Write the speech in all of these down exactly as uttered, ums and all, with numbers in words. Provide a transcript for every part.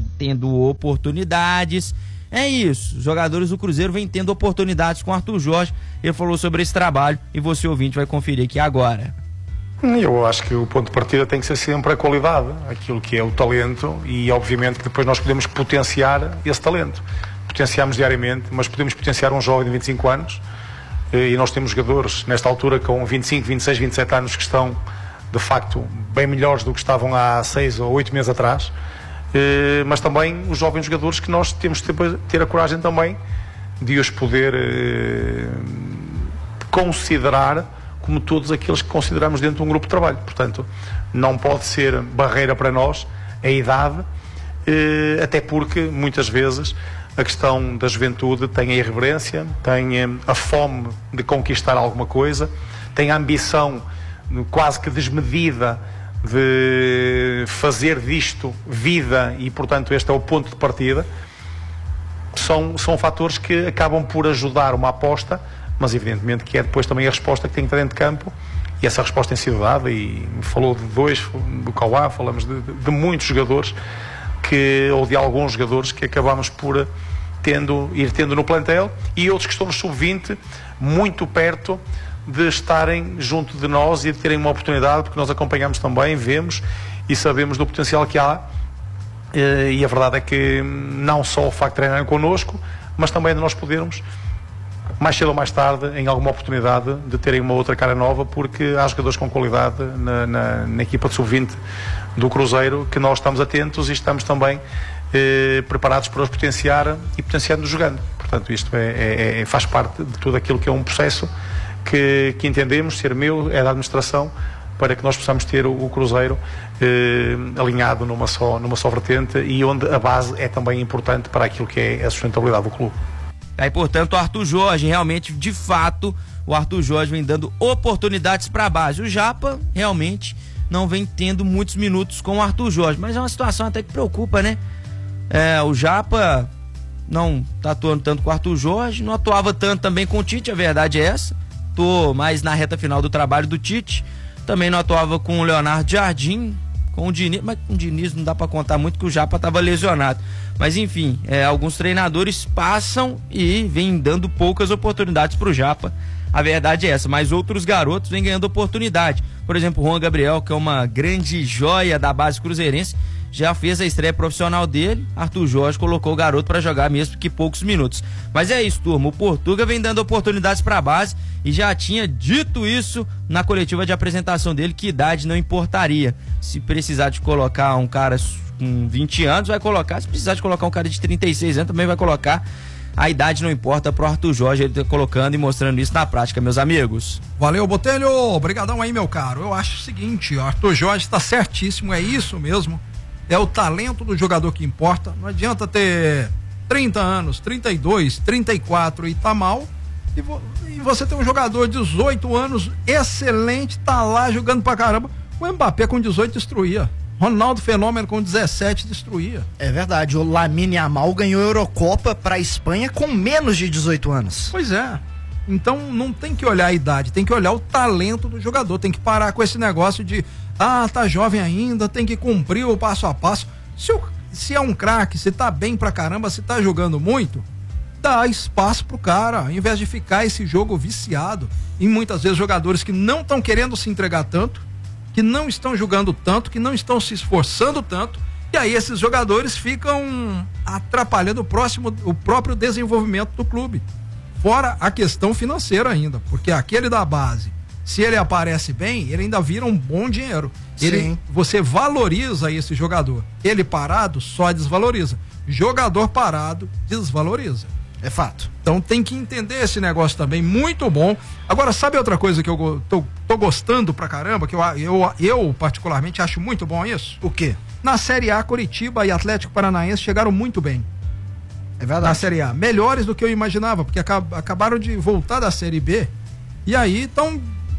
tendo oportunidades. É isso, os jogadores do Cruzeiro vêm tendo oportunidades com o Arthur Jorge. Ele falou sobre esse trabalho e você, ouvinte, vai conferir aqui agora. Eu acho que o ponto de partida tem que ser sempre a qualidade, aquilo que é o talento, e obviamente que depois nós podemos potenciar esse talento. Potenciamos diariamente, mas podemos potenciar um jovem de vinte e cinco anos, e nós temos jogadores nesta altura com vinte e cinco, vinte e seis, vinte e sete anos que estão de facto bem melhores do que estavam há seis ou oito meses atrás, mas também os jovens jogadores que nós temos de ter a coragem também de os poder considerar como todos aqueles que consideramos dentro de um grupo de trabalho. Portanto, não pode ser barreira para nós a idade, até porque muitas vezes a questão da juventude tem a irreverência, tem a fome de conquistar alguma coisa, tem a ambição quase que desmedida de fazer disto vida, e portanto este é o ponto de partida. São, são fatores que acabam por ajudar uma aposta, mas evidentemente que é depois também a resposta que tem que estar dentro de campo, e essa resposta tem sido dada, e falou de dois, do Cauá, falamos de, de, de muitos jogadores, que, ou de alguns jogadores que acabamos por tendo, ir tendo no plantel, e outros que estão no sub vinte muito perto de estarem junto de nós e de terem uma oportunidade, porque nós acompanhamos também, vemos e sabemos do potencial que há, e a verdade é que não só o facto de treinarem connosco, mas também de nós podermos mais cedo ou mais tarde, em alguma oportunidade, de terem uma outra cara nova, porque há jogadores com qualidade na, na, na equipa de sub vinte do Cruzeiro, que nós estamos atentos e estamos também eh, preparados para os potenciar e potenciando jogando. Portanto, isto é, é, é, faz parte de tudo aquilo que é um processo que, que entendemos ser meu, é da administração, para que nós possamos ter o, o Cruzeiro eh, alinhado numa só, numa só vertente, e onde a base é também importante para aquilo que é a sustentabilidade do clube. Aí, portanto, o Arthur Jorge, realmente, de fato, o Arthur Jorge vem dando oportunidades para a base. O Japa, realmente, não vem tendo muitos minutos com o Arthur Jorge, mas é uma situação até que preocupa, né? É, o Japa não tá atuando tanto com o Arthur Jorge, não atuava tanto também com o Tite, a verdade é essa. Tô mais na reta final do trabalho do Tite. Também não atuava com o Leonardo Jardim, com o Diniz, mas com o Diniz não dá para contar muito, que o Japa estava lesionado. Mas enfim, é, alguns treinadores passam e vêm dando poucas oportunidades pro Japa. A verdade é essa, mas outros garotos vêm ganhando oportunidade. Por exemplo, o Juan Gabriel, que é uma grande joia da base cruzeirense, já fez a estreia profissional dele. Arthur Jorge colocou o garoto para jogar mesmo que poucos minutos. Mas é isso, turma, o Portuga vem dando oportunidades para a base e já tinha dito isso na coletiva de apresentação dele, que idade não importaria. Se precisar de colocar um cara com vinte anos, vai colocar. Se precisar de colocar um cara de trinta e seis anos, também vai colocar. A idade não importa pro Arthur Jorge, ele tá colocando e mostrando isso na prática, meus amigos. Valeu, Botelho, obrigadão aí, meu caro. Eu acho o seguinte, o Arthur Jorge tá certíssimo, é isso mesmo. É o talento do jogador que importa. Não adianta ter trinta anos, trinta e dois, trinta e quatro e tá mal, e, vo, e você tem um jogador de dezoito anos excelente, tá lá jogando pra caramba. O Mbappé com dezoito destruía. Ronaldo Fenômeno com dezessete destruía. É verdade, o Lamine Yamal ganhou a Eurocopa pra Espanha com menos de dezoito anos. Pois é. Então não tem que olhar a idade, tem que olhar o talento do jogador, tem que parar com esse negócio de ah, tá jovem ainda, tem que cumprir o passo a passo. Se, o, se é um craque, se tá bem pra caramba, se tá jogando muito, dá espaço pro cara, ao invés de ficar esse jogo viciado. E muitas vezes jogadores que não estão querendo se entregar tanto, que não estão jogando tanto, que não estão se esforçando tanto, e aí esses jogadores ficam atrapalhando o, próximo, o próprio desenvolvimento do clube. Fora a questão financeira ainda, porque aquele da base, se ele aparece bem, ele ainda vira um bom dinheiro. Ele, Sim. Você valoriza esse jogador. Ele parado só desvaloriza. Jogador parado desvaloriza. É fato. Então tem que entender esse negócio também, muito bom. Agora, sabe outra coisa que eu tô, tô gostando pra caramba, que eu, eu, eu particularmente acho muito bom isso? O quê? Na Série A, Coritiba e Atlético Paranaense chegaram muito bem. É verdade. Na Série A. Melhores do que eu imaginava, porque acab- acabaram de voltar da Série B e aí estão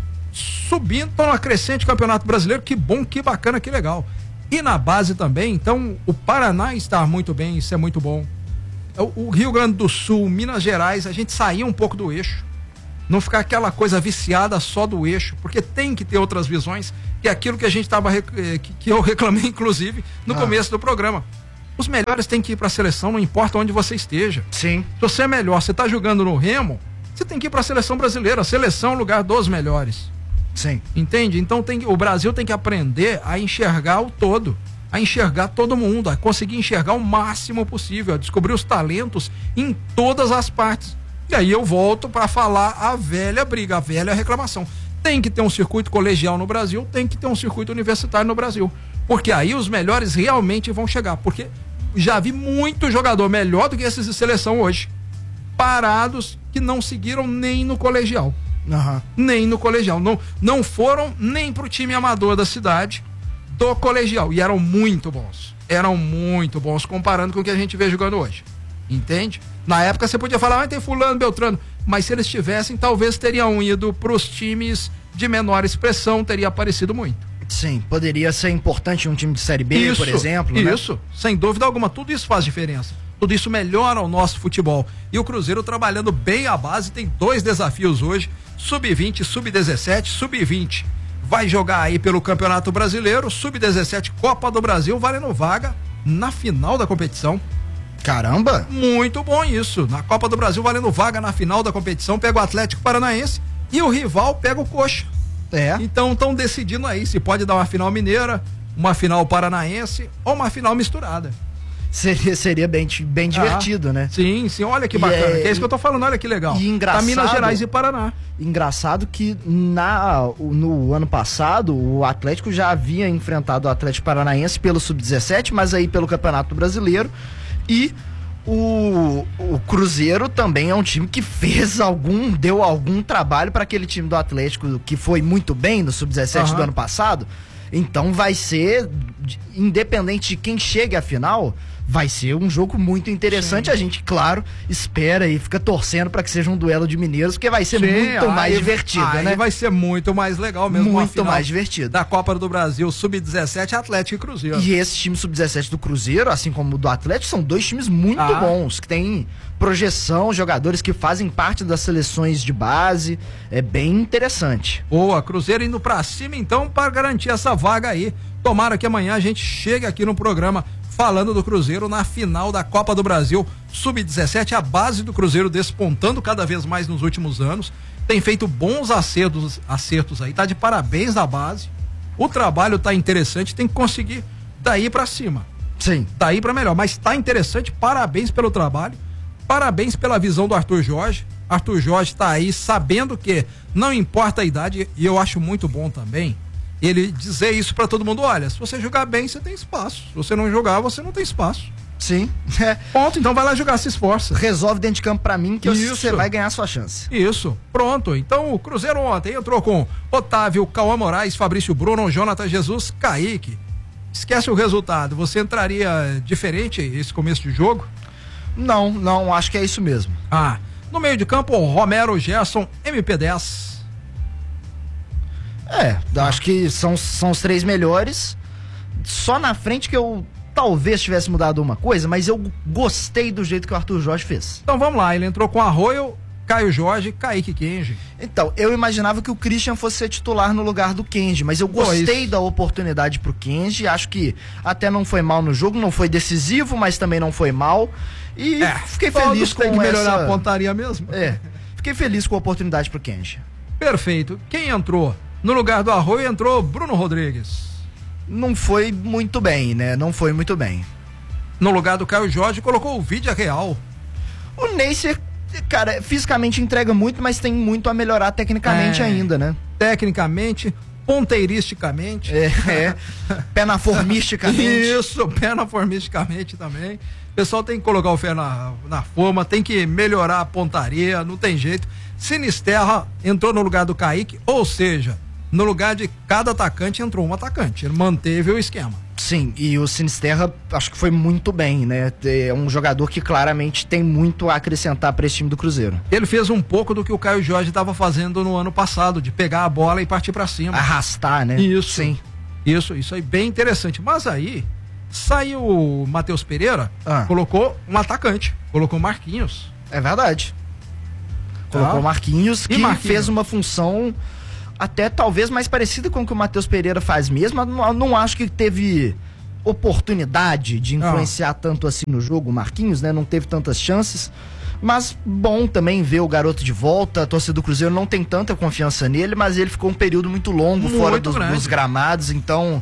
subindo, estão na crescente Campeonato Brasileiro. Que bom, que bacana, que legal. E na base também, então o Paraná está muito bem, isso é muito bom. O Rio Grande do Sul, Minas Gerais, a gente sair um pouco do eixo, não ficar aquela coisa viciada só do eixo, porque tem que ter outras visões, que é aquilo que a gente estava, que eu reclamei inclusive no ah. começo do programa. Os melhores têm que ir para a seleção, não importa onde você esteja. Sim. Se você é melhor, você tá jogando no Remo, você tem que ir para a seleção brasileira. A seleção é o lugar dos melhores. Sim. Entende? Então tem, o Brasil tem que aprender a enxergar o todo, a enxergar todo mundo, a conseguir enxergar o máximo possível, a descobrir os talentos em todas as partes. E aí eu volto para falar a velha briga, a velha reclamação. Tem que ter um circuito colegial no Brasil, tem que ter um circuito universitário no Brasil. Porque aí os melhores realmente vão chegar. Porque já vi muito jogador melhor do que esses de seleção hoje, parados, que não seguiram nem no colegial. Uhum. Nem no colegial. Não, não foram nem pro time amador da cidade do colegial. E eram muito bons. Eram muito bons comparando com o que a gente vê jogando hoje. Entende? Na época você podia falar, ah, tem fulano, beltrano. Mas se eles tivessem, talvez teriam ido pros times de menor expressão, teria aparecido muito. Sim, poderia ser importante um time de Série B, Isso, por exemplo. Isso, né? Sem dúvida alguma. Tudo isso faz diferença. Tudo isso melhora o nosso futebol. E o Cruzeiro trabalhando bem a base, tem dois desafios hoje, sub vinte, sub dezessete, sub vinte. Vai jogar aí pelo Campeonato Brasileiro, sub dezessete, Copa do Brasil, valendo vaga na final da competição. Caramba! Muito bom isso. Na Copa do Brasil, valendo vaga na final da competição, pega o Atlético Paranaense e o rival pega o Coxa. É. Então estão decidindo aí se pode dar uma final mineira, uma final paranaense ou uma final misturada. Seria, seria bem, bem divertido, ah, né? Sim, sim, olha que bacana. É, que é isso que eu tô falando, olha que legal. E engraçado, tá Minas Gerais e Paraná. Engraçado que na, no ano passado o Atlético já havia enfrentado o Atlético Paranaense pelo sub dezessete, mas aí pelo Campeonato Brasileiro. E o, o Cruzeiro também é um time que fez algum, deu algum trabalho para aquele time do Atlético que foi muito bem no sub dezessete uhum. do ano passado. Então vai ser, independente de quem chegue à final, vai ser um jogo muito interessante. Sim. A gente, claro, espera e fica torcendo para que seja um duelo de mineiros, porque vai ser Sim, muito aí, mais divertido, aí né? Vai ser muito mais legal mesmo. Muito mais divertido. Da Copa do Brasil, sub dezessete, Atlético e Cruzeiro. E esse time sub dezessete do Cruzeiro, assim como o do Atlético, são dois times muito ah. bons, que têm projeção, jogadores que fazem parte das seleções de base. É bem interessante. Boa, Cruzeiro indo pra cima então para garantir essa vaga aí. Tomara que amanhã a gente chegue aqui no programa falando do Cruzeiro na final da Copa do Brasil sub dezessete, a base do Cruzeiro despontando cada vez mais nos últimos anos, tem feito bons acertos, acertos aí, tá de parabéns a base, o trabalho tá interessante, tem que conseguir daí pra cima. Sim. Daí pra melhor, mas tá interessante, parabéns pelo trabalho, parabéns pela visão do Arthur Jorge. Arthur Jorge tá aí sabendo que não importa a idade, e eu acho muito bom também ele dizer isso pra todo mundo, olha, se você jogar bem, você tem espaço, se você não jogar, você não tem espaço. Sim. É. Ponto, então vai lá jogar, se esforça. Resolve dentro de campo pra mim que você vai ganhar a sua chance. Isso, pronto. Então o Cruzeiro ontem entrou com Otávio, Cauã Moraes, Fabrício Bruno, Jonathan Jesus, Kaique. Esquece o resultado, você entraria diferente esse começo de jogo? Não, não, acho que é isso mesmo. Ah, no meio de campo, Romero, Gerson, M P dez. É, acho que são, são os três melhores. Só na frente que eu talvez tivesse mudado uma coisa, mas eu gostei do jeito que o Arthur Jorge fez. Então vamos lá, ele entrou com Arroio, Caio Jorge, Kaique Kenji. Então, eu imaginava que o Christian fosse ser titular no lugar do Kenji, mas eu gostei pois. da oportunidade pro Kenji, acho que até não foi mal no jogo, não foi decisivo, mas também não foi mal. E é, fiquei feliz com tem que melhorar essa... a pontaria mesmo. É, fiquei feliz com a oportunidade pro Kenji. Perfeito. Quem entrou? No lugar do Arroio entrou Bruno Rodrigues. Não foi muito bem, né? Não foi muito bem. No lugar do Caio Jorge colocou o Vídea Real. O Neisser, cara, fisicamente entrega muito, mas tem muito a melhorar tecnicamente é, ainda, né? Tecnicamente, ponteiristicamente. É, é. Penaformisticamente. Isso, penaformisticamente também. O pessoal tem que colocar o pé na, na forma, tem que melhorar a pontaria, não tem jeito. Sinisterra entrou no lugar do Kaique, ou seja, no lugar de cada atacante entrou um atacante. Ele manteve o esquema. Sim, e o Sinisterra acho que foi muito bem, né? É um jogador que claramente tem muito a acrescentar para esse time do Cruzeiro. Ele fez um pouco do que o Caio Jorge estava fazendo no ano passado, de pegar a bola e partir para cima. Arrastar, né? Isso. Sim. Isso, isso aí bem interessante. Mas aí saiu o Matheus Pereira, ah. colocou um atacante, colocou Marquinhos. É verdade. Colocou o Marquinhos, que Marquinhos? fez uma função até talvez mais parecida com o que o Matheus Pereira faz mesmo, mas não, não acho que teve oportunidade de influenciar ah. tanto assim no jogo. O Marquinhos, né, não teve tantas chances, mas bom também ver o garoto de volta. A torcida do Cruzeiro não tem tanta confiança nele, mas ele ficou um período muito longo muito fora dos, dos gramados, então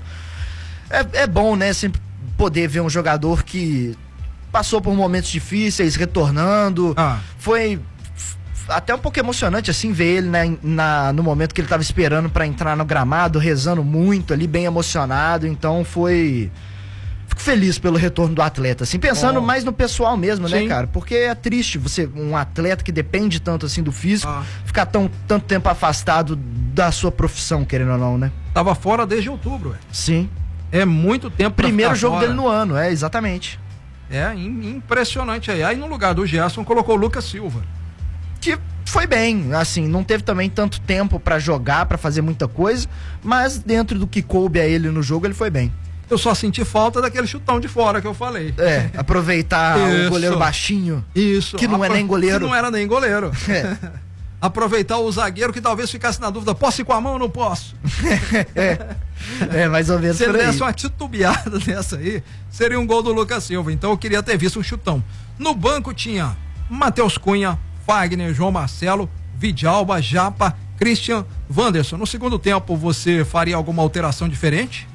é, é bom, né, sempre poder ver um jogador que passou por momentos difíceis, retornando. Ah. Foi até um pouco emocionante assim ver ele, né, na, no momento que ele estava esperando para entrar no gramado, rezando muito ali, bem emocionado. Então foi... Fico feliz pelo retorno do atleta, assim, pensando oh. mais no pessoal mesmo, Sim. né, cara? Porque é triste você, um atleta que depende tanto assim do físico, ah. ficar tão, tanto tempo afastado da sua profissão, querendo ou não, né? Tava fora desde outubro, ué. Sim. É muito tempo pra Primeiro jogo fora. dele no ano, é, exatamente. É, impressionante aí. Aí no lugar do Gerson colocou o Lucas Silva. Que foi bem, assim, não teve também tanto tempo pra jogar, pra fazer muita coisa, mas dentro do que coube a ele no jogo, ele foi bem. Eu só senti falta daquele chutão de fora que eu falei. É, aproveitar o goleiro baixinho. Isso. Que não Apro- é nem goleiro. Que não era nem goleiro. É. Aproveitar o zagueiro que talvez ficasse na dúvida, posso ir com a mão ou não posso? é. é, mais ou menos. Se ele desse uma titubeada dessa aí, seria um gol do Lucas Silva. Então eu queria ter visto um chutão. No banco tinha Matheus Cunha, Fagner, João Marcelo, Vidalba, Japa, Christian, Wanderson. No segundo tempo, você faria alguma alteração diferente?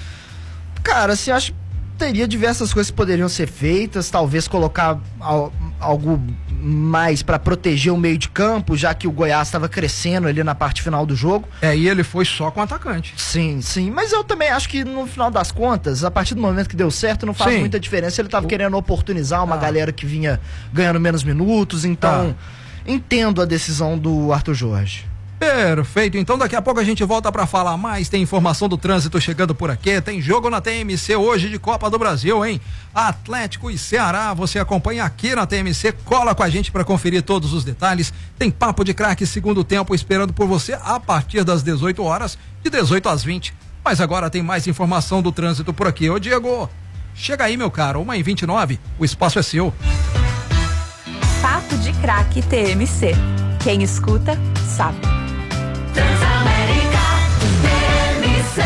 Cara, assim, acho que teria diversas coisas que poderiam ser feitas, talvez colocar al- algo mais para proteger o meio de campo, já que o Goiás estava crescendo ali na parte final do jogo. É, e ele foi só com atacante. Sim, sim, mas eu também acho que no final das contas, a partir do momento que deu certo, não faz sim. muita diferença. Ele estava o... querendo oportunizar uma ah. galera que vinha ganhando menos minutos, então ah. entendo a decisão do Arthur Jorge. Perfeito, então daqui a pouco a gente volta para falar mais, tem informação do trânsito chegando por aqui, tem jogo na T M C hoje de Copa do Brasil, hein? Atlético e Ceará, você acompanha aqui na T M C, cola com a gente para conferir todos os detalhes, tem papo de craque segundo tempo esperando por você a partir das dezoito horas, de dezoito às vinte, mas agora tem mais informação do trânsito por aqui. Ô Diego, chega aí meu caro, uma e vinte e nove, o espaço é seu. Papo de craque T M C, quem escuta sabe. Transamérica T M C.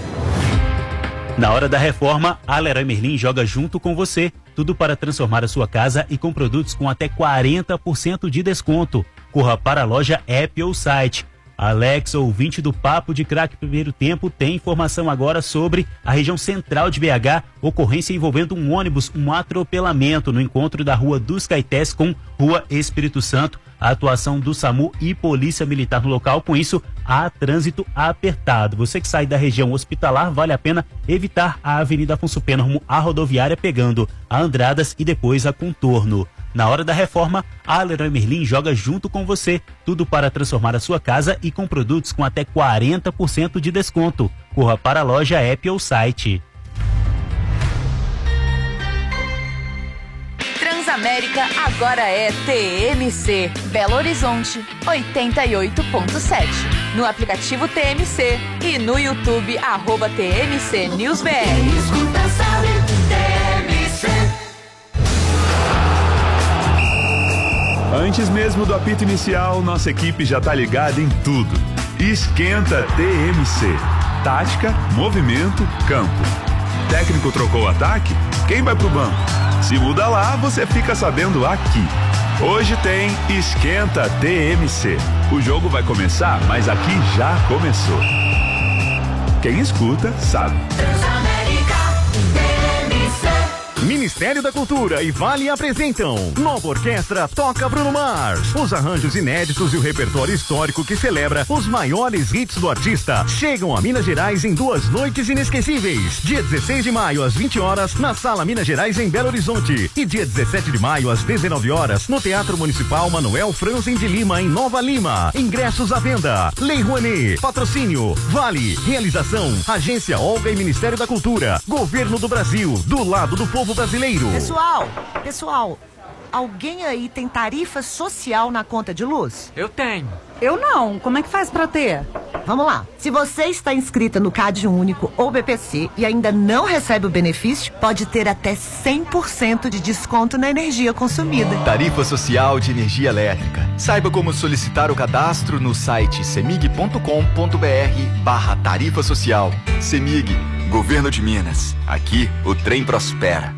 Na hora da reforma, a Leroy Merlin joga junto com você. Tudo para transformar a sua casa e com produtos com até quarenta por cento de desconto. Corra para a loja, app ou site. Alex, ouvinte do Papo de Craque Primeiro Tempo, tem informação agora sobre a região central de B H, ocorrência envolvendo um ônibus, um atropelamento no encontro da Rua dos Caetés com Rua Espírito Santo. A atuação do SAMU e Polícia Militar no local, com isso, há trânsito apertado. Você que sai da região hospitalar, vale a pena evitar a Avenida Afonso Pena rumo à rodoviária, pegando a Andradas e depois a Contorno. Na hora da reforma, a Leroy Merlin joga junto com você. Tudo para transformar a sua casa e com produtos com até quarenta por cento de desconto. Corra para a loja, app ou site. Transamérica agora é T M C, Belo Horizonte, oitenta e oito ponto sete. No aplicativo T M C e no YouTube, arroba T M C News B R. Escuta, sabe, T M C. Antes mesmo do apito inicial, nossa equipe já tá ligada em tudo. Esquenta T M C. Tática, movimento, campo. Técnico trocou o ataque? Quem vai pro banco? Se muda lá, você fica sabendo aqui. Hoje tem Esquenta T M C. O jogo vai começar, mas aqui já começou. Quem escuta, sabe. Ministério da Cultura e Vale apresentam Nova Orquestra Toca Bruno Mars. Os arranjos inéditos e o repertório histórico que celebra os maiores hits do artista chegam a Minas Gerais em duas noites inesquecíveis. Dia dezesseis de maio às vinte horas na Sala Minas Gerais em Belo Horizonte e dia dezessete de maio às dezenove horas no Teatro Municipal Manuel Franzen de Lima em Nova Lima. Ingressos à venda. Lei Rouanet. Patrocínio Vale. Realização Agência Olga e Ministério da Cultura. Governo do Brasil. Do lado do povo brasileiro. Pessoal, pessoal, alguém aí tem tarifa social na conta de luz? Eu tenho. Eu não. Como é que faz pra ter? Vamos lá. Se você está inscrita no Cade Único ou B P C e ainda não recebe o benefício, pode ter até cem por cento de desconto na energia consumida. Tarifa Social de Energia Elétrica. Saiba como solicitar o cadastro no site semig ponto com ponto br barra tarifa social. Semig. Governo de Minas. Aqui, o trem prospera.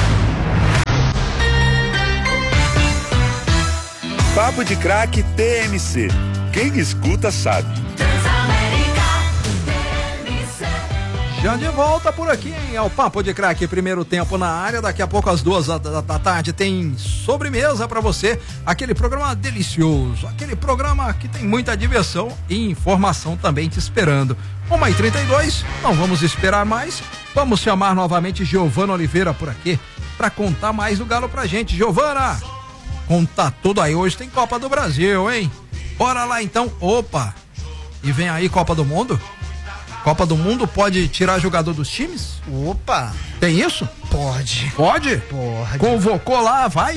Papo de Craque T M C. Quem escuta sabe. Já de volta por aqui, hein? É o Papo de Craque, primeiro tempo na área. Daqui a pouco, às duas da, da, da tarde, tem sobremesa pra você. Aquele programa delicioso, aquele programa que tem muita diversão e informação também te esperando. uma e trinta e dois, não vamos esperar mais. Vamos chamar novamente Giovana Oliveira por aqui pra contar mais do Galo pra gente. Giovana, conta tudo aí. Hoje tem Copa do Brasil, hein? Bora lá então. Opa! E vem aí Copa do Mundo? Copa do Mundo pode tirar jogador dos times? Opa! Tem isso? Pode. Pode? Pode. Convocou lá, vai?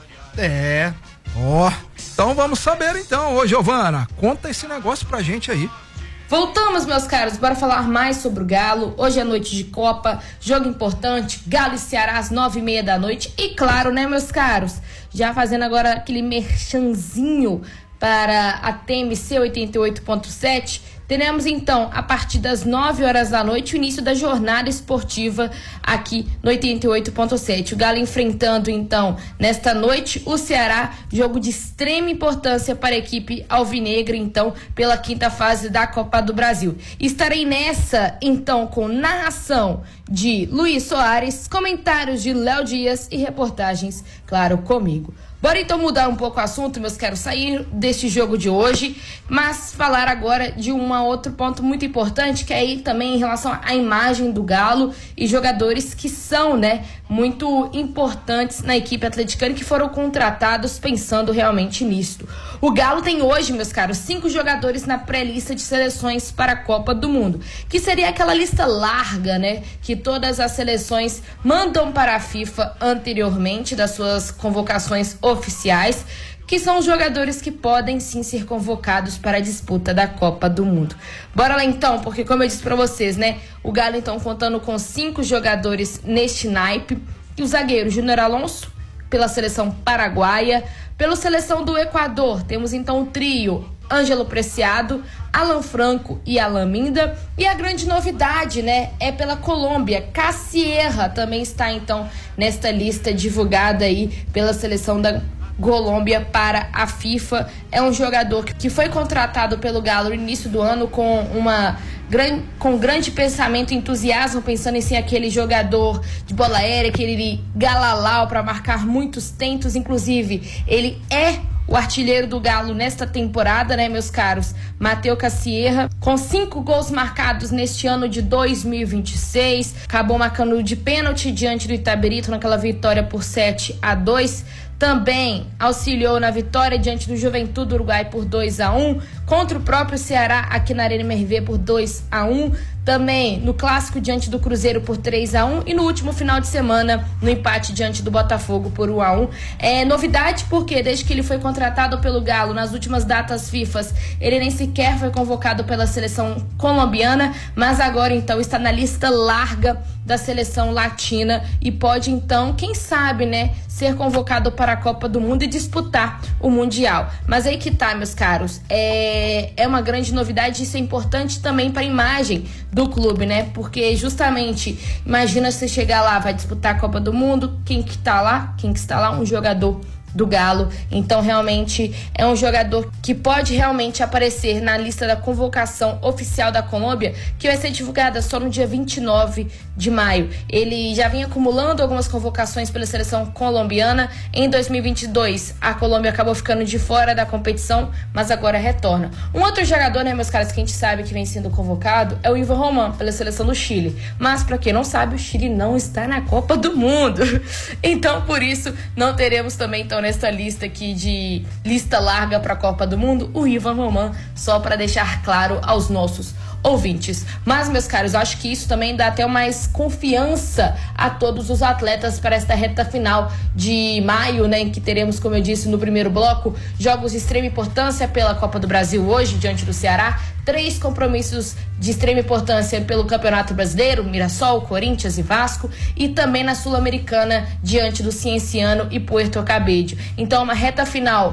É. Ó, oh, então vamos saber então. Ô Giovana, conta esse negócio pra gente aí. Voltamos, meus caros, bora falar mais sobre o Galo. Hoje é noite de Copa, jogo importante, Galo e Ceará às nove e meia da noite. E claro, né, meus caros, já fazendo agora aquele merchanzinho para a T M C oitenta e oito ponto sete, teremos então, a partir das nove horas da noite, o início da jornada esportiva aqui no oitenta e oito ponto sete. O Galo enfrentando então, nesta noite, o Ceará, jogo de extrema importância para a equipe alvinegra, então, pela quinta fase da Copa do Brasil. Estarei nessa, então, com narração de Luiz Soares, comentários de Léo Dias e reportagens, claro, comigo. Bora então mudar um pouco o assunto, meus caros, sair deste jogo de hoje, mas falar agora de um outro ponto muito importante, que é aí também em relação à imagem do Galo e jogadores que são, né, muito importantes na equipe atleticana, que foram contratados pensando realmente nisto. O Galo tem hoje, meus caros, cinco jogadores na pré-lista de seleções para a Copa do Mundo, que seria aquela lista larga, né, que todas as seleções mandam para a FIFA anteriormente das suas convocações oficiais, que são os jogadores que podem sim ser convocados para a disputa da Copa do Mundo. Bora lá então, porque como eu disse para vocês, né, o Galo então contando com cinco jogadores neste naipe, e o zagueiro Júnior Alonso, pela seleção paraguaia, pela seleção do Equador, temos então o trio Ângelo Preciado, Alan Franco e Alan Minda, e a grande novidade, né, é pela Colômbia, Casierra também está então nesta lista divulgada aí pela seleção da Colômbia para a FIFA. É um jogador que foi contratado pelo Galo no início do ano com uma gran, com grande pensamento e entusiasmo, pensando em ser aquele jogador de bola aérea, aquele galalau para marcar muitos tentos. Inclusive, ele é o artilheiro do Galo nesta temporada, né, meus caros? Matheus Casierra, com cinco gols marcados neste ano de dois mil e vinte e seis, acabou marcando de pênalti diante do Itabirito naquela vitória por sete a dois. Também auxiliou na vitória diante do Juventude do Uruguai por dois a um, contra o próprio Ceará aqui na Arena M R V por dois a um, também no clássico diante do Cruzeiro por três a um e no último final de semana no empate diante do Botafogo por um a um. É novidade porque desde que ele foi contratado pelo Galo nas últimas datas FIFA, ele nem sequer foi convocado pela seleção colombiana, mas agora então está na lista larga da seleção latina e pode então, quem sabe, né, ser convocado para a Copa do Mundo e disputar o Mundial. Mas aí que tá, meus caros, é, é uma grande novidade, isso é importante também para a imagem do clube, né, porque justamente, imagina você chegar lá, vai disputar a Copa do Mundo, quem que tá lá? Quem que está lá? Um jogador do Galo. Então realmente é um jogador que pode realmente aparecer na lista da convocação oficial da Colômbia, que vai ser divulgada só no dia vinte e nove de maio. Ele já vem acumulando algumas convocações pela seleção colombiana. Em dois mil e vinte e dois a Colômbia acabou ficando de fora da competição, mas agora retorna. Um outro jogador, né, meus caras, que a gente sabe que vem sendo convocado é o Ivan Román, pela seleção do Chile. Mas para quem não sabe, o Chile não está na Copa do Mundo. Então por isso não teremos também então nessa lista aqui de lista larga para a Copa do Mundo o Ivan Román, só para deixar claro aos nossos ouvintes. Mas, meus caros, eu acho que isso também dá até mais confiança a todos os atletas para esta reta final de maio, né, em que teremos, como eu disse no primeiro bloco, jogos de extrema importância pela Copa do Brasil hoje, diante do Ceará, três compromissos de extrema importância pelo Campeonato Brasileiro, Mirassol, Corinthians e Vasco, e também na Sul-Americana, diante do Cienciano e Puerto Cabello. Então, uma reta final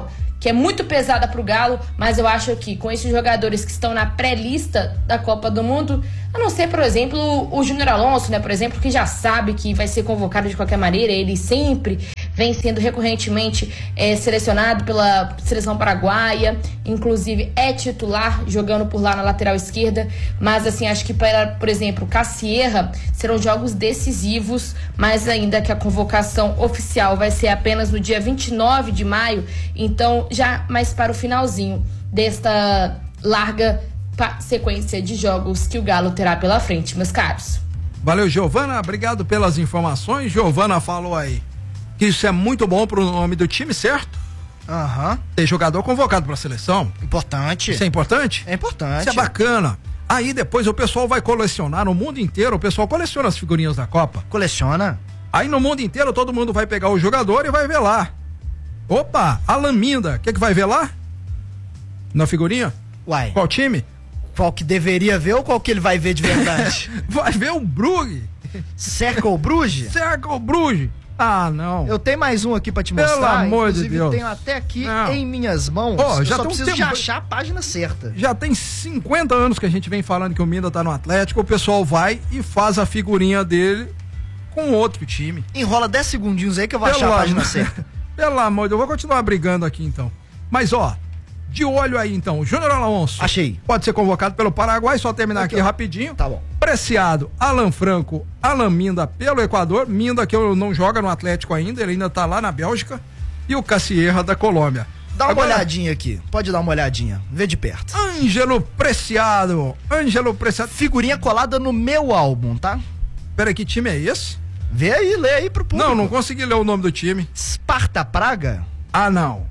que é muito pesada pro Galo, mas eu acho que com esses jogadores que estão na pré-lista da Copa do Mundo, a não ser, por exemplo, o Júnior Alonso, né, por exemplo, que já sabe que vai ser convocado de qualquer maneira, ele sempre vem sendo recorrentemente é, selecionado pela seleção paraguaia, inclusive é titular jogando por lá na lateral esquerda, mas assim, acho que para, por exemplo, Cassierra, serão jogos decisivos, mas ainda que a convocação oficial vai ser apenas no dia vinte e nove de maio, então já mais para o finalzinho desta larga sequência de jogos que o Galo terá pela frente, meus caros. Valeu, Giovana, obrigado pelas informações. Giovana falou aí que isso é muito bom pro nome do time, certo? Aham. Uhum. Ter jogador convocado pra seleção. Importante. Isso é importante? É importante. Isso é bacana. Aí depois o pessoal vai colecionar no mundo inteiro, o pessoal coleciona as figurinhas da Copa. Coleciona. Aí no mundo inteiro todo mundo vai pegar o jogador e vai ver lá. Opa, Alan Minda, o que que vai ver lá? Na figurinha? Uai. Qual time? Qual que deveria ver ou qual que ele vai ver de verdade? Vai ver o Brugge. Cercle Bruges? Cercle Bruges. Ah, não. Eu tenho mais um aqui pra te mostrar. Pelo amor Inclusive, de Deus. tenho até aqui não. em minhas mãos. Oh, eu já só tem um preciso tempo... de achar a página certa. Já tem cinquenta anos que a gente vem falando que o Minda tá no Atlético. O pessoal vai e faz a figurinha dele com outro time. Enrola dez segundinhos aí que eu vou Pelo achar a página amor... certa. Pelo amor de Deus, eu vou continuar brigando aqui então. Mas ó, de olho aí então, o Júnior Alonso. Achei. Pode ser convocado pelo Paraguai, só terminar aqui, aqui ó. rapidinho. Tá bom. Preciado, Alan Franco, Alan Minda pelo Equador. Minda que eu não joga no Atlético ainda, ele ainda tá lá na Bélgica. E o Cassierra da Colômbia. Dá uma Agora, olhadinha aqui. Pode dar uma olhadinha. Vê de perto. Ângelo Preciado. Ângelo Preciado. Figurinha colada no meu álbum, tá? Pera, que time é esse? Vê aí, lê aí pro público. Não, não consegui ler o nome do time. Sparta Praga? Ah, não.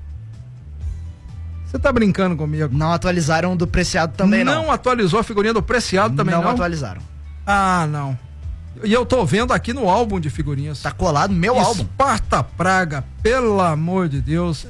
Você tá brincando comigo? Não atualizaram do Preciado também, não. Não atualizou a figurinha do Preciado também, não? Não atualizaram. Ah, não. E eu tô vendo aqui no álbum de figurinhas. Tá colado no meu álbum. Sparta Praga, pelo amor de Deus.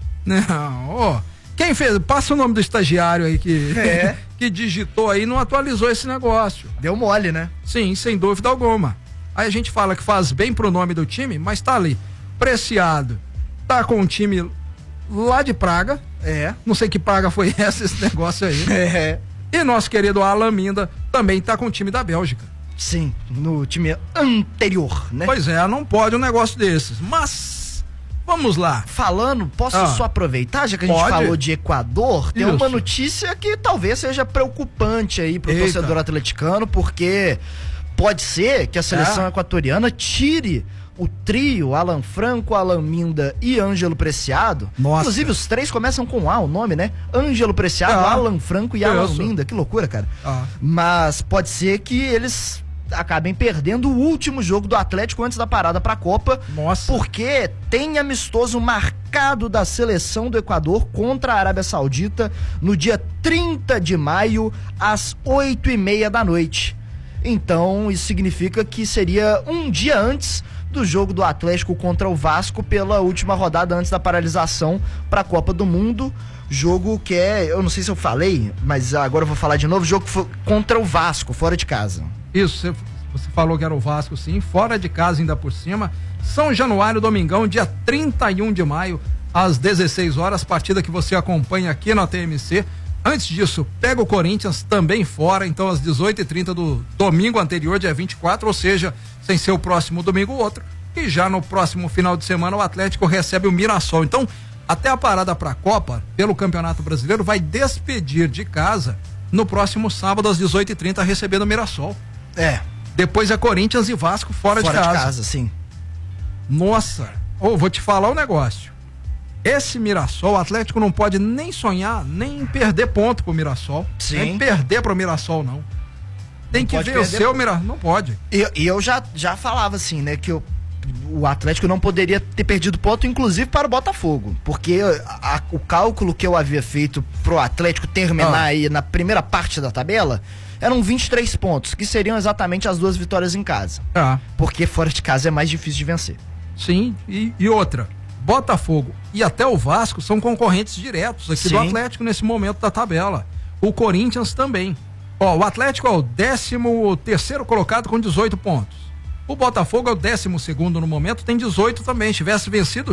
Não, ó. Quem fez? Passa o nome do estagiário aí que, é. que digitou aí e não atualizou esse negócio. Deu mole, né? Sim, sem dúvida alguma. Aí a gente fala que faz bem pro nome do time, mas tá ali. Preciado. Tá com um time lá de Praga. É. Não sei que praga foi essa, esse negócio aí. É. E nosso querido Alan Minda também tá com o time da Bélgica. Sim, no time anterior, né? Pois é, não pode um negócio desses. Mas, vamos lá. Falando, posso ah. só aproveitar, já que a gente pode? falou de Equador, tem Isso. uma notícia que talvez seja preocupante aí pro Eita. torcedor atleticano, porque pode ser que a seleção é. equatoriana tire o trio Alan Franco, Alan Minda e Ângelo Preciado. Nossa. Inclusive os três começam com A, o nome, né? Ângelo Preciado, Ah. Alan Franco e Isso. Alan Minda. Que loucura, cara. Ah. Mas pode ser que eles acabem perdendo o último jogo do Atlético antes da parada pra Copa. Nossa. Porque tem amistoso marcado da seleção do Equador contra a Arábia Saudita no dia trinta de maio, às oito e meia da noite. Então, isso significa que seria um dia antes do jogo do Atlético contra o Vasco pela última rodada antes da paralisação para a Copa do Mundo. Jogo que é, eu não sei se eu falei, mas agora eu vou falar de novo, jogo contra o Vasco, fora de casa. Isso, você, você falou que era o Vasco, sim, fora de casa ainda por cima. São Januário, domingão, dia trinta e um de maio, às dezesseis horas, partida que você acompanha aqui na T M C. Antes disso, pega o Corinthians também fora, então às dezoito e trinta do domingo anterior, dia vinte e quatro, ou seja, sem ser o próximo domingo o outro. E já no próximo final de semana o Atlético recebe o Mirassol. Então, até a parada para a Copa, pelo Campeonato Brasileiro, vai despedir de casa no próximo sábado às dezoito e trinta, recebendo o Mirassol. É. Depois é Corinthians e Vasco fora, fora de casa. de casa, sim. Nossa, oh, vou te falar um negócio. Esse Mirassol, o Atlético não pode nem sonhar, nem perder ponto pro Mirassol. Sim. Nem perder pro Mirassol, não. Tem Não que pode vencer perder. o Mirassol. Não pode. E, e eu já, já falava assim, né, que eu, o Atlético não poderia ter perdido ponto, inclusive para o Botafogo. Porque a, a, o cálculo que eu havia feito pro Atlético terminar Ah. aí na primeira parte da tabela eram vinte e três pontos, que seriam exatamente as duas vitórias em casa. Ah. Porque fora de casa é mais difícil de vencer. Sim, e, e outra. Botafogo e até o Vasco são concorrentes diretos aqui Sim. do Atlético nesse momento da tabela. O Corinthians também. Ó, o Atlético é o décimo terceiro colocado com dezoito pontos. O Botafogo é o décimo segundo no momento, tem dezoito também. Se tivesse vencido,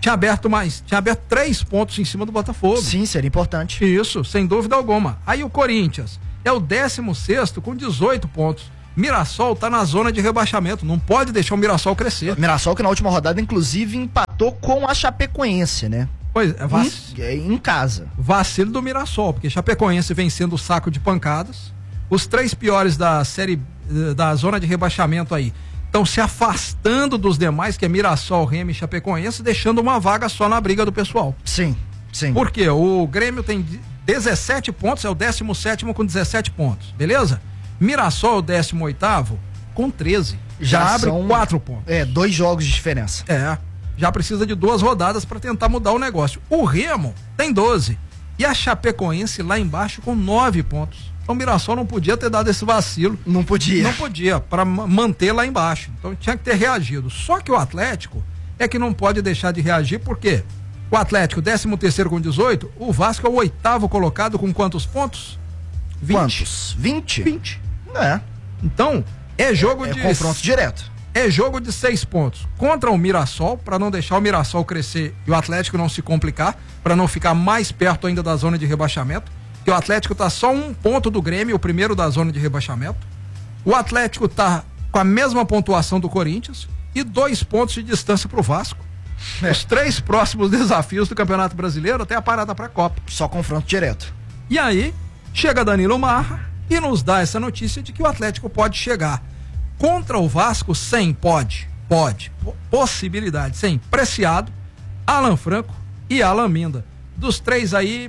tinha aberto mais, tinha aberto três pontos em cima do Botafogo. Sim, seria importante. Isso, sem dúvida alguma. Aí o Corinthians é o décimo sexto com dezoito pontos. Mirassol tá na zona de rebaixamento, não pode deixar o Mirassol crescer. Mirassol que na última rodada, inclusive, empatou com a Chapecoense, né? Pois é, vac... em, em casa. Vacilo do Mirassol, porque Chapecoense vem sendo o saco de pancadas. Os três piores da série, da zona de rebaixamento aí, estão se afastando dos demais, que é Mirassol, Remo e Chapecoense, deixando uma vaga só na briga do pessoal. Sim, sim. Por quê? O Grêmio tem dezessete pontos, é o décimo sétimo com dezessete pontos, beleza? Mirassol, o décimo oitavo, com treze. Já, já abre são, quatro pontos. É, dois jogos de diferença. É, já precisa de duas rodadas para tentar mudar o negócio. O Remo tem doze. E a Chapecoense lá embaixo com nove pontos. Então o Mirassol não podia ter dado esse vacilo. Não podia. Não podia, para manter lá embaixo. Então tinha que ter reagido. Só que o Atlético é que não pode deixar de reagir, por quê? O Atlético, décimo terceiro com dezoito, o Vasco é o oitavo colocado com quantos pontos? vinte. Quantos? vinte? vinte. É. Então, é jogo é, de... É confronto direto. É jogo de seis pontos. Contra o Mirassol, para não deixar o Mirassol crescer e o Atlético não se complicar, para não ficar mais perto ainda da zona de rebaixamento. Que o Atlético tá só um ponto do Grêmio, o primeiro da zona de rebaixamento. O Atlético tá com a mesma pontuação do Corinthians e dois pontos de distância pro Vasco. É. Os três próximos desafios do Campeonato Brasileiro até a parada pra Copa. Só confronto direto. E aí, chega Danilo Marra e nos dá essa notícia de que o Atlético pode chegar contra o Vasco sem, pode, pode, possibilidade, sem Preciado, Alan Franco e Alan Minda. Dos três aí,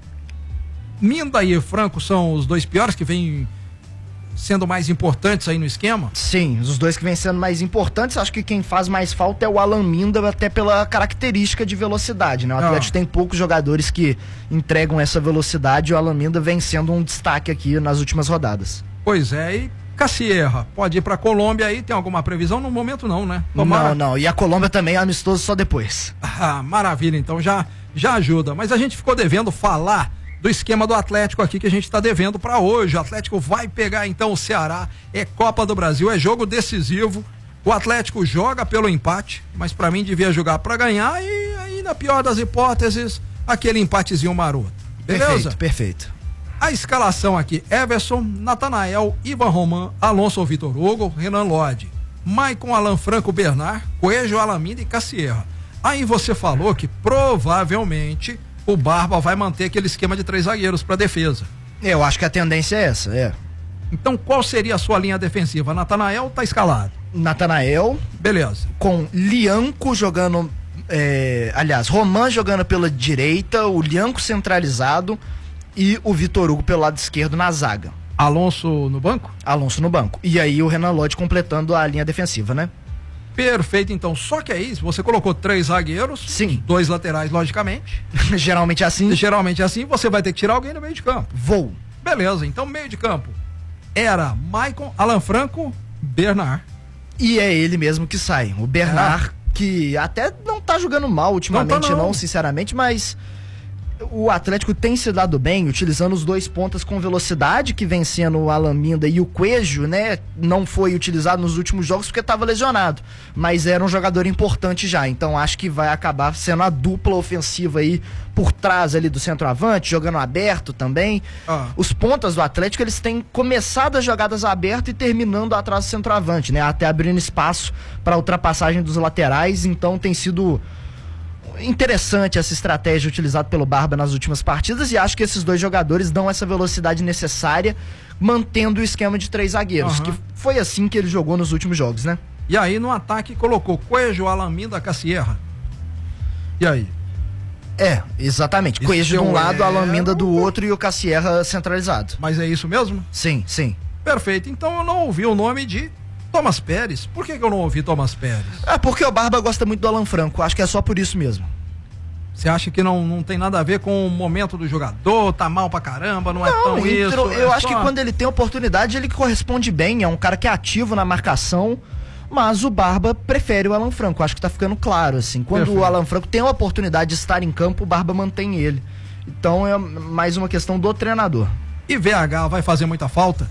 Minda e Franco são os dois piores que vêm sendo mais importantes aí no esquema? Sim, os dois que vêm sendo mais importantes. Acho que quem faz mais falta é o Alan Minda, até pela característica de velocidade, né? O Atlético ah. tem poucos jogadores que entregam essa velocidade e o Alan Minda vem sendo um destaque aqui nas últimas rodadas. Pois é, e Cassierra pode ir pra Colômbia aí, tem alguma previsão? No momento não, né? Tomara... Não, não, e a Colômbia também é amistoso só depois. Ah, maravilha, então já, já ajuda, mas a gente ficou devendo falar do esquema do Atlético aqui que a gente está devendo para hoje. O Atlético vai pegar então o Ceará, é Copa do Brasil, é jogo decisivo. O Atlético joga pelo empate, mas para mim devia jogar para ganhar e aí na pior das hipóteses, aquele empatezinho maroto. Beleza? Perfeito, perfeito. A escalação aqui: Everson, Natanael, Ivan Roman, Alonso Vitor Hugo, Renan Lodge, Maicon, Alan Franco, Bernard, Coelho, Alamida e Cassierra. Aí você falou que provavelmente o Barba vai manter aquele esquema de três zagueiros para defesa. Eu acho que a tendência é essa, é. Então qual seria a sua linha defensiva? Natanael tá escalado. Natanael. Beleza. Com Lianco jogando, é, aliás, Roman jogando pela direita, o Lianco centralizado e o Vitor Hugo pelo lado esquerdo na zaga. Alonso no banco? Alonso no banco. E aí o Renan Lodge completando a linha defensiva, né? Perfeito, então. Só que aí, você colocou três zagueiros, sim, dois laterais, logicamente. Geralmente é assim. Geralmente é assim, você vai ter que tirar alguém do meio de campo. Vou. Beleza, então meio de campo era Maicon, Alan Franco, Bernard. E é ele mesmo que sai. O Bernard, é. que até não tá jogando mal ultimamente, não, tá não. não, sinceramente, mas o Atlético tem se dado bem, utilizando os dois pontas com velocidade, que vem sendo o Alan Minda e o Coelho, né? Não foi utilizado nos últimos jogos porque estava lesionado, mas era um jogador importante já, então acho que vai acabar sendo a dupla ofensiva aí por trás ali do centroavante, jogando aberto também. Ah. Os pontas do Atlético, eles têm começado as jogadas abertas e terminando atrás do centroavante, né? Até abrindo espaço para ultrapassagem dos laterais, então tem sido interessante essa estratégia utilizada pelo Barba nas últimas partidas e acho que esses dois jogadores dão essa velocidade necessária, mantendo o esquema de três zagueiros, uhum. que foi assim que ele jogou nos últimos jogos, né? E aí no ataque colocou Coelho, Alan Minda, Cassierra. E aí? É, exatamente. Coelho de um lado, é... Alan Minda do outro e o Cassierra centralizado. Mas é isso mesmo? Sim, sim. Perfeito, então eu não ouvi o nome de Thomas Pérez. Por que, que eu não ouvi Thomas Pérez? É porque o Barba gosta muito do Alan Franco. Acho que é só por isso mesmo. Você acha que não, não tem nada a ver com o momento do jogador? Tá mal pra caramba? Não, não é tão entrou, isso? Eu é acho só... que quando ele tem oportunidade, ele corresponde bem. É um cara que é ativo na marcação. Mas o Barba prefere o Alan Franco. Acho que tá ficando claro, assim. Quando Perfeito. o Alan Franco tem a oportunidade de estar em campo, o Barba mantém ele. Então é mais uma questão do treinador. E V H vai fazer muita falta?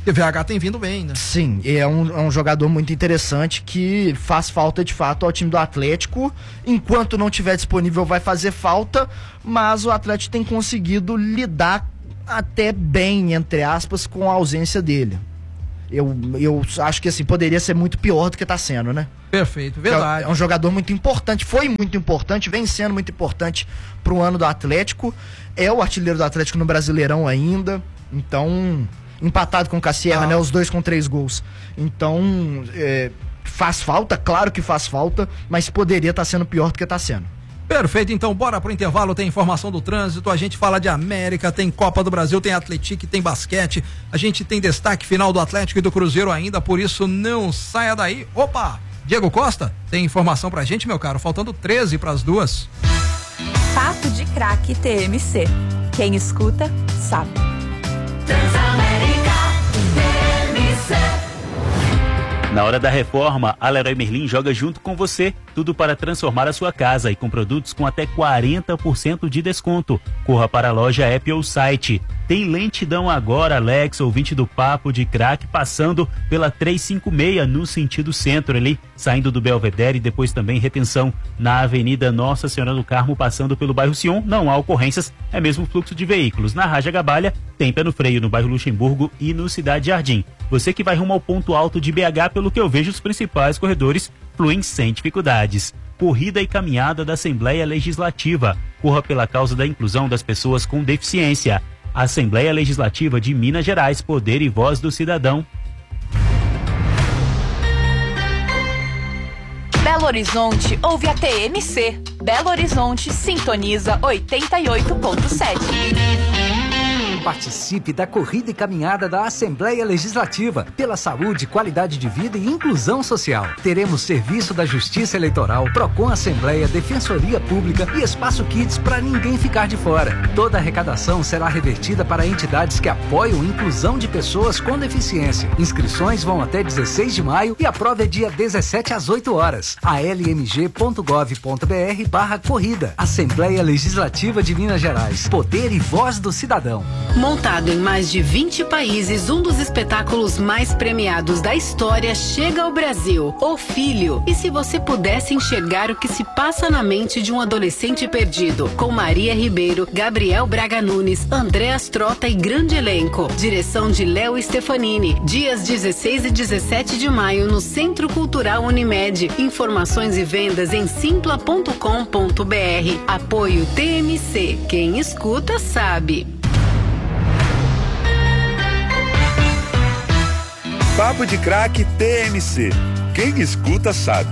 Porque V H tem vindo bem, né? Sim, é um, é um jogador muito interessante que faz falta de fato ao time do Atlético. Enquanto não tiver disponível vai fazer falta, mas o Atlético tem conseguido lidar até bem, entre aspas, com a ausência dele. Eu, eu acho que assim, poderia ser muito pior do que está sendo, né? Perfeito, verdade. É um jogador muito importante, foi muito importante, vem sendo muito importante para o ano do Atlético. É o artilheiro do Atlético no Brasileirão ainda. Então, empatado com o Cassierra, ah. né? Os dois com três gols. Então, é, faz falta, claro que faz falta, mas poderia estar tá sendo pior do que está sendo. Perfeito, então bora pro intervalo, tem informação do trânsito, a gente fala de América, tem Copa do Brasil, tem Atlético, tem basquete, a gente tem destaque final do Atlético e do Cruzeiro ainda, por isso não saia daí. Opa, Diego Costa, tem informação pra gente, meu caro, faltando treze pras duas. Papo de Craque T M C, quem escuta sabe. Transamérica T M C. Na hora da reforma, a Leroy Merlin joga junto com você, tudo para transformar a sua casa e com produtos com até quarenta por cento de desconto. Corra para a loja, app ou site. Tem lentidão agora, Alex, ouvinte do Papo de Craque, passando pela trezentos e cinquenta e seis no sentido centro ali, saindo do Belvedere e depois também retenção na Avenida Nossa Senhora do Carmo, passando pelo bairro Sion. Não há ocorrências, é mesmo fluxo de veículos. Na Raja Gabalha, tem pé no freio no bairro Luxemburgo e no Cidade Jardim. Você que vai rumo ao ponto alto de B H, pelo que eu vejo, os principais corredores fluem sem dificuldades. Corrida e caminhada da Assembleia Legislativa. Corra pela causa da inclusão das pessoas com deficiência. Assembleia Legislativa de Minas Gerais, poder e voz do cidadão. Belo Horizonte ouve a T M C. Belo Horizonte sintoniza oitenta e oito ponto sete. Participe da corrida e caminhada da Assembleia Legislativa pela saúde, qualidade de vida e inclusão social. Teremos serviço da Justiça Eleitoral, Procon Assembleia, Defensoria Pública e Espaço Kids para ninguém ficar de fora. Toda a arrecadação será revertida para entidades que apoiam a inclusão de pessoas com deficiência. Inscrições vão até dezesseis de maio e a prova é dia dezessete às oito horas. a l m g ponto gov ponto b r barra corrida. Assembleia Legislativa de Minas Gerais. Poder e voz do cidadão. Montado em mais de vinte países, um dos espetáculos mais premiados da história chega ao Brasil, O Filho. E se você pudesse enxergar o que se passa na mente de um adolescente perdido, com Maria Ribeiro, Gabriel Braga Nunes, Andréas Trota e grande elenco. Direção de Léo Stefanini. Dias dezesseis e dezessete de maio no Centro Cultural Unimed. Informações e vendas em simpla ponto com ponto b r. Apoio T M C. Quem escuta sabe. Papo de Craque T M C. Quem escuta sabe.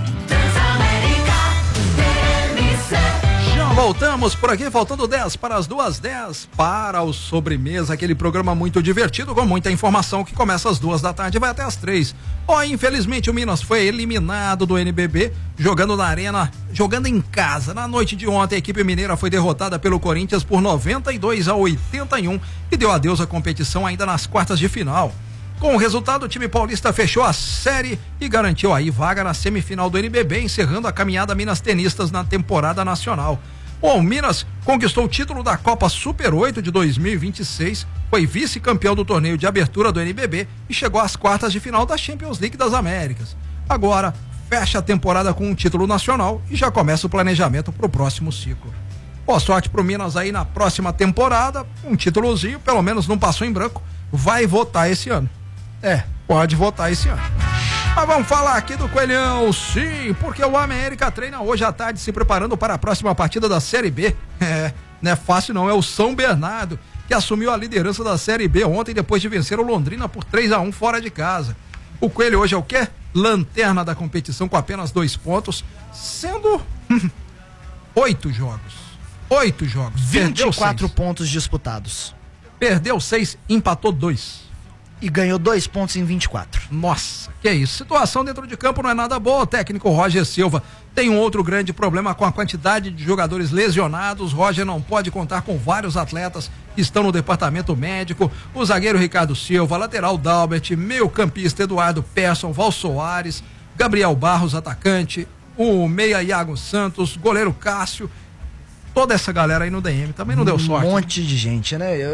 Já voltamos por aqui, faltando dez para as duas, dez para o Sobremesa, aquele programa muito divertido com muita informação que começa às duas da tarde e vai até às três. Ó, oh, infelizmente o Minas foi eliminado do N B B, jogando na arena, jogando em casa. Na noite de ontem a equipe mineira foi derrotada pelo Corinthians por noventa e dois a oitenta e um e deu adeus à competição ainda nas quartas de final. Com o resultado, o time paulista fechou a série e garantiu aí vaga na semifinal do N B B, encerrando a caminhada Minas Tenistas na temporada nacional. Bom, Minas conquistou o título da Copa Super oito de dois mil e vinte e seis, foi vice-campeão do torneio de abertura do N B B e chegou às quartas de final da Champions League das Américas. Agora, fecha a temporada com um título nacional e já começa o planejamento para o próximo ciclo. Boa sorte pro Minas aí na próxima temporada, um títulozinho, pelo menos não passou em branco, vai votar esse ano. É, pode votar esse ano. Mas vamos falar aqui do Coelhão, sim, porque o América treina hoje à tarde se preparando para a próxima partida da Série B. É, não é fácil não, é o São Bernardo, que assumiu a liderança da Série B ontem depois de vencer o Londrina por três a um fora de casa. O Coelho hoje é o quê? Lanterna da competição com apenas dois pontos, sendo oito jogos. Oito jogos. vinte e quatro pontos disputados. Perdeu seis, empatou dois. E ganhou dois pontos em vinte e quatro. Nossa, que isso. Situação dentro de campo não é nada boa. O técnico Roger Silva tem um outro grande problema com a quantidade de jogadores lesionados. Roger não pode contar com vários atletas que estão no departamento médico. O zagueiro Ricardo Silva, lateral Dalbert, meio campista Eduardo Persson, Val Soares, Gabriel Barros, atacante, o meia Iago Santos, goleiro Cássio. Toda essa galera aí no D M também não deu sorte. Um monte de gente, né? Eu...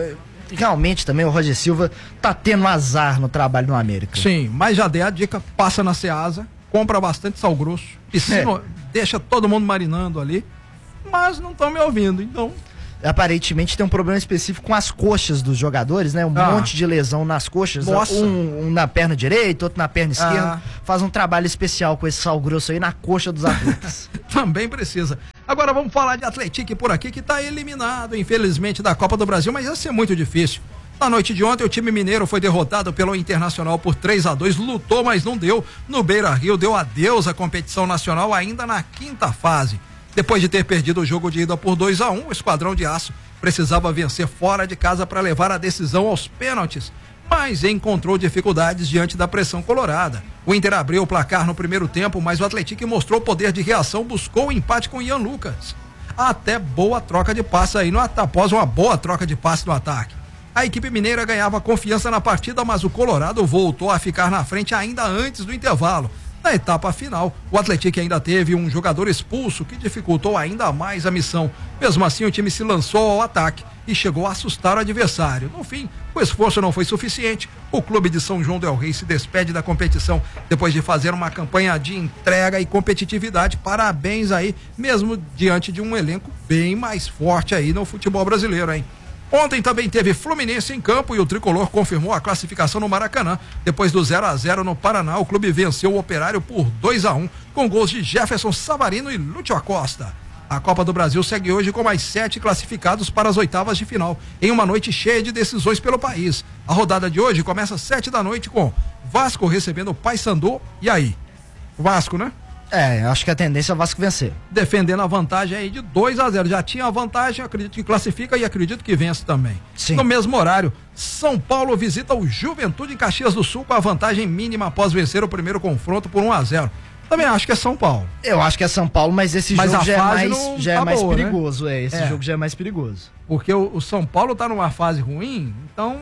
realmente também o Roger Silva tá tendo azar no trabalho no América. Sim, mas já dei a dica, passa na Ceasa, compra bastante sal grosso, piscina, é. deixa todo mundo marinando ali, mas não estão me ouvindo, então... Aparentemente tem um problema específico com as coxas dos jogadores, né? Um ah. monte de lesão nas coxas. Nossa. Um, um na perna direita, outro na perna esquerda. Ah. Faz um trabalho especial com esse sal grosso aí na coxa dos atletas. Também precisa. Agora vamos falar de Atlético por aqui, que tá eliminado, infelizmente, da Copa do Brasil, mas ia ser muito difícil. Na noite de ontem, o time mineiro foi derrotado pelo Internacional por três a dois, lutou, mas não deu. No Beira-Rio, deu adeus à competição nacional ainda na quinta fase. Depois de ter perdido o jogo de ida por dois a um, o Esquadrão de Aço precisava vencer fora de casa para levar a decisão aos pênaltis, mas encontrou dificuldades diante da pressão colorada. O Inter abriu o placar no primeiro tempo, mas o Atlético mostrou poder de reação, buscou o empate com Ian Lucas. Até boa troca de passe aí no após uma boa troca de passe no ataque. A equipe mineira ganhava confiança na partida, mas o Colorado voltou a ficar na frente ainda antes do intervalo. Na etapa final, o Atlético ainda teve um jogador expulso que dificultou ainda mais a missão. Mesmo assim, o time se lançou ao ataque e chegou a assustar o adversário. No fim, o esforço não foi suficiente. O clube de São João del Rei se despede da competição depois de fazer uma campanha de entrega e competitividade. Parabéns aí, mesmo diante de um elenco bem mais forte aí no futebol brasileiro, hein? Ontem também teve Fluminense em campo e o Tricolor confirmou a classificação no Maracanã. Depois do zero a zero no Paraná, o clube venceu o Operário por dois a um, com gols de Jefferson Savarino e Lúcio Acosta. A Copa do Brasil segue hoje com mais sete classificados para as oitavas de final, em uma noite cheia de decisões pelo país. A rodada de hoje começa às sete da noite com Vasco recebendo o Paysandu. E aí? Vasco, né? É, acho que a tendência é o Vasco vencer. Defendendo a vantagem aí de dois a zero. Já tinha a vantagem, acredito que classifica e acredito que vence também. Sim. No mesmo horário, São Paulo visita o Juventude em Caxias do Sul com a vantagem mínima após vencer o primeiro confronto por um a zero. Também acho que é São Paulo. Eu acho que é São Paulo, mas esse mas jogo já é mais, já tá é mais boa, perigoso. Né? É, esse é. jogo já é mais perigoso. Porque o, o São Paulo tá numa fase ruim, então,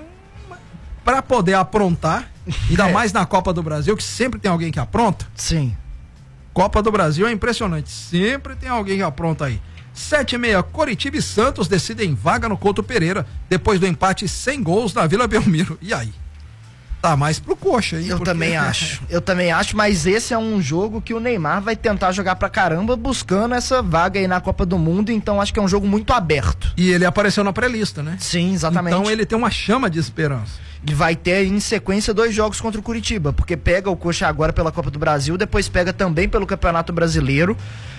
para poder aprontar, ainda é. mais na Copa do Brasil, que sempre tem alguém que apronta. Sim. Copa do Brasil é impressionante, sempre tem alguém que apronta aí. Sete e meia, Coritiba e Santos decidem vaga no Couto Pereira, depois do empate sem gols na Vila Belmiro. E aí? Tá mais pro coxa, hein? Eu porque... também acho, eu também acho, mas esse é um jogo que o Neymar vai tentar jogar pra caramba, buscando essa vaga aí na Copa do Mundo, então acho que é um jogo muito aberto. E ele apareceu na pré-lista, né? Sim, exatamente. Então ele tem uma chama de esperança. E vai ter em sequência dois jogos contra o Curitiba, porque pega o coxa agora pela Copa do Brasil, depois pega também pelo Campeonato Brasileiro,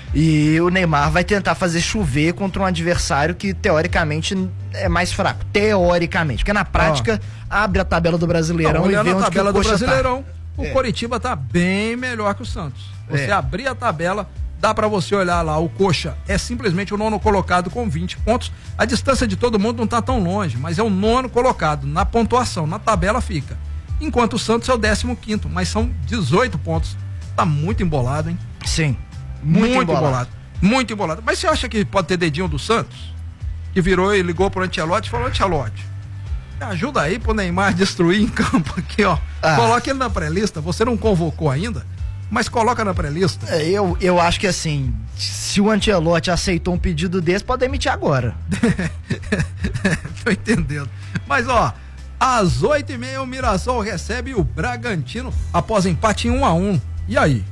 e o Neymar vai tentar fazer chover contra um adversário que teoricamente é mais fraco, teoricamente, porque na prática oh. abre a tabela do Brasileirão. Não, e vê a onde tabela que o do Brasileirão, tá. o é. Coritiba tá bem melhor que o Santos. Você É. abrir a tabela, dá pra você olhar lá, o Coxa é simplesmente o nono colocado com vinte pontos. A distância de todo mundo não tá tão longe, mas é o nono colocado na pontuação, na tabela fica. Enquanto o Santos é o décimo quinto, mas são dezoito pontos. Tá muito embolado, hein? Sim. Muito, muito embolado. embolado. Muito embolado. Mas você acha que pode ter dedinho do Santos? Que virou e ligou pro Ancelotti e falou: Ancelotti, me ajuda aí pro Neymar destruir em campo aqui, ó. Ah. Coloca ele na pré-lista. Você não convocou ainda, mas coloca na pré-lista. É, eu, eu acho que assim, se o Ancelotti aceitou um pedido desse, pode demitir agora. Tô entendendo. Mas ó, às oito e meia o Mirassol recebe o Bragantino após empate em um a um. E aí?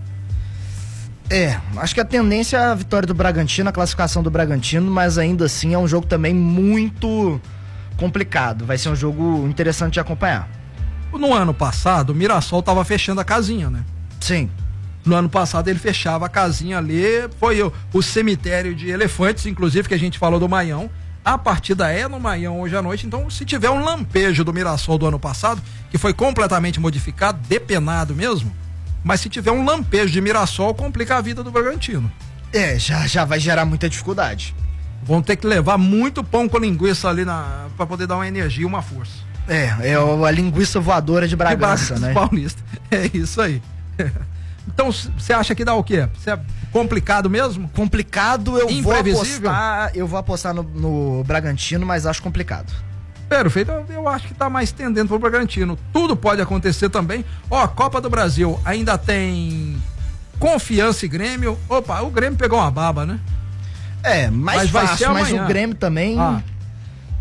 É, acho que a tendência é a vitória do Bragantino, a classificação do Bragantino, mas ainda assim é um jogo também muito complicado. Vai ser um jogo interessante de acompanhar. No ano passado, o Mirassol tava fechando a casinha, né? Sim. No ano passado ele fechava a casinha ali, foi o, o cemitério de elefantes, inclusive, que a gente falou do Maião. A partida é no Maião hoje à noite, então se tiver um lampejo do Mirassol do ano passado, que foi completamente modificado, depenado mesmo, mas se tiver um lampejo de Mirassol, complica a vida do Bragantino. É, já, já vai gerar muita dificuldade. Vão ter que levar muito pão com linguiça ali na, pra poder dar uma energia e uma força. É, é a linguiça voadora de Bragança, de Bragança, né? Paulista. É isso aí. Então, você acha que dá o quê? Você é complicado mesmo? Complicado, eu vou apostar, eu vou apostar no, no Bragantino, mas acho complicado. Perfeito, eu, eu acho que tá mais tendendo pro Bragantino. Tudo pode acontecer também. Ó, Copa do Brasil ainda tem Confiança e Grêmio. Opa, o Grêmio pegou uma baba, né? É, mais mas fácil, vai ser mas amanhã. O Grêmio também... Ah.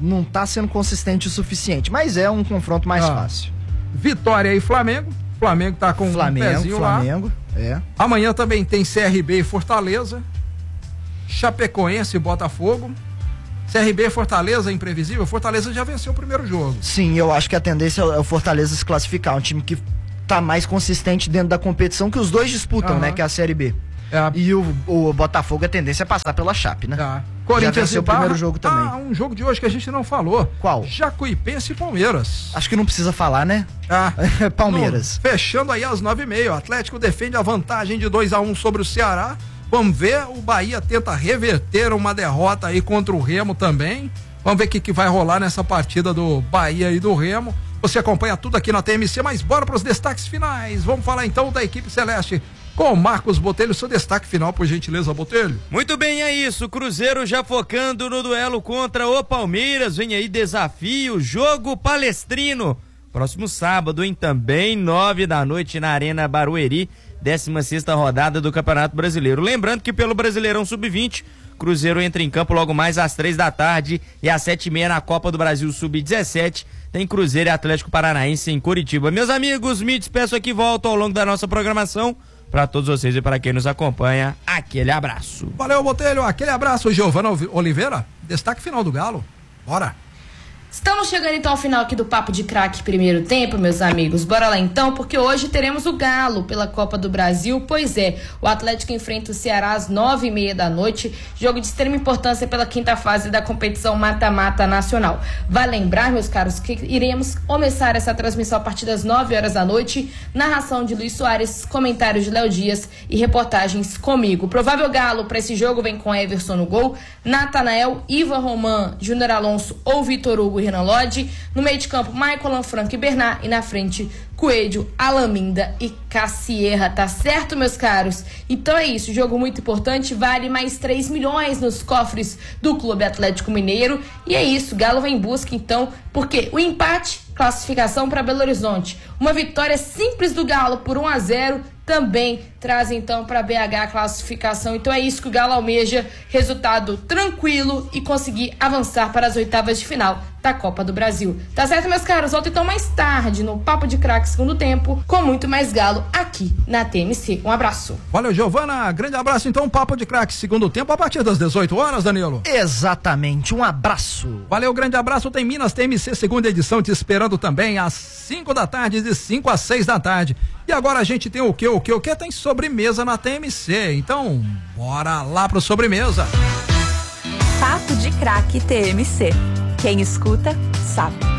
não tá sendo consistente o suficiente, mas é um confronto mais Ah. fácil. Vitória e Flamengo. Flamengo tá com Flamengo, um pezinho Flamengo, lá. é. Amanhã também tem C R B e Fortaleza. Chapecoense e Botafogo. C R B e Fortaleza, imprevisível. Fortaleza já venceu o primeiro jogo. Sim, eu acho que a tendência é o Fortaleza se classificar, um time que tá mais consistente dentro da competição, que os dois disputam, Aham. né, que é a Série B. É. E o, o Botafogo, a tendência é passar pela Chape, né? Tá. Corinthians já venceu e o primeiro Barra. jogo também. Ah, um jogo de hoje que a gente não falou. Qual? Jacuipense e Palmeiras. Acho que não precisa falar, né? Ah, Palmeiras. No, fechando aí às nove e meia. O Atlético defende a vantagem de dois a um sobre o Ceará. Vamos ver, o Bahia tenta reverter uma derrota aí contra o Remo também. Vamos ver o que, que vai rolar nessa partida do Bahia e do Remo. Você acompanha tudo aqui na T M C, mas bora para os destaques finais. Vamos falar então da equipe celeste com o Marcos Botelho. Seu destaque final, por gentileza, Botelho. Muito bem, é isso. Cruzeiro já focando no duelo contra o Palmeiras. Vem aí desafio, jogo palestrino. Próximo sábado, hein? Também nove da noite na Arena Barueri. décima sexta rodada do Campeonato Brasileiro. Lembrando que pelo Brasileirão sub vinte, Cruzeiro entra em campo logo mais às três da tarde e às sete e meia na Copa do Brasil sub dezessete. Tem Cruzeiro e Atlético Paranaense em Curitiba. Meus amigos, me despeço aqui, volto ao longo da nossa programação. Para todos vocês e para quem nos acompanha, aquele abraço. Valeu, Botelho, aquele abraço. Giovana Oliveira, destaque final do Galo. Bora. Estamos chegando então ao final aqui do Papo de Craque primeiro tempo, meus amigos. Bora lá então, porque hoje teremos o Galo pela Copa do Brasil. Pois é, o Atlético enfrenta o Ceará às nove e meia da noite. Jogo de extrema importância pela quinta fase da competição mata-mata nacional. Vale lembrar, meus caros, que iremos começar essa transmissão a partir das nove horas da noite. Narração de Luiz Soares, comentários de Léo Dias e reportagens comigo. O provável Galo para esse jogo vem com Everson no gol, Natanael, Ivan Roman, Júnior Alonso ou Vitor Hugo e Renan Lodge. No meio de campo, Michael Lanfranco e Bernard. E na frente, Coelho, Alaminda e Cassierra. Tá certo, meus caros? Então é isso, jogo muito importante. Vale mais três milhões nos cofres do Clube Atlético Mineiro. E é isso, Galo vai em busca então, porque o empate, classificação para Belo Horizonte. Uma vitória simples do Galo por um a zero também traz então para B H a classificação. Então é isso que o Galo almeja, resultado tranquilo e conseguir avançar para as oitavas de final da Copa do Brasil. Tá certo, meus caros? Volto então mais tarde no Papo de Craque segundo tempo com muito mais Galo aqui na T M C. Um abraço. Valeu, Giovana. Grande abraço então, Papo de Craque segundo tempo a partir das dezoito horas, Danilo. Exatamente, um abraço. Valeu, grande abraço. Tem Minas T M C segunda edição te esperando também às cinco da tarde, de cinco às seis da tarde. E agora a gente tem o que? O que? O que? Tem sobremesa na T M C. Então, bora lá pro sobremesa. Papo de Craque T M C. Quem escuta, sabe.